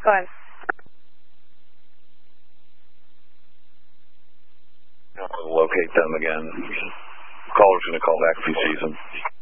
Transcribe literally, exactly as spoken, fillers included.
Go ahead. Locate them again. Caller's going to call back if he sees them.